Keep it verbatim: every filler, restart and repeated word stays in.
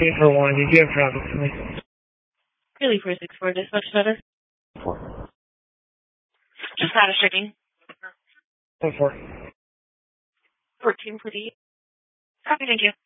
three four one, did you have traffic for me? Really four six four, dispatch center. Four. Status checking. One four. fourteen, please. Copy, thank you.